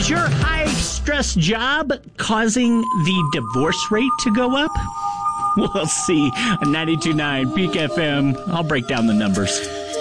Is your high-stress job causing the divorce rate to go up? We'll see. 92.9 Peak FM. I'll break down the numbers.